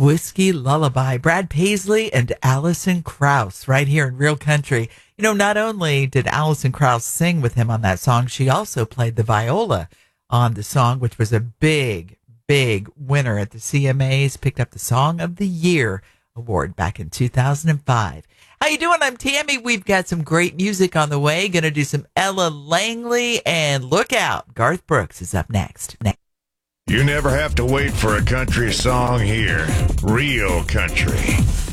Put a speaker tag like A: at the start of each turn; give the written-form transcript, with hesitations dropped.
A: Whiskey Lullaby, Brad Paisley and Alison Krauss right here in Real Country. You know, not only did Alison Krauss sing with him on that song, she also played the viola on the song, which was a big winner at the CMAs, picked up the Song of the Year award back in 2005. How you doing? I'm Tammy. We've got some great music on the way. Going to do some Ella Langley, and look out, Garth Brooks is up next.
B: You never have to wait for a country song here. Real Country.